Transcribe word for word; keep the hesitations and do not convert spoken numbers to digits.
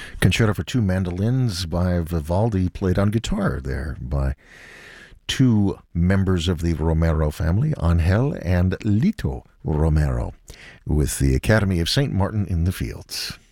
Concerto for Two Mandolins by Vivaldi, played on guitar there by two members of the Romero family, Angel and Lito Romero, with the Academy of Saint Martin in the Fields.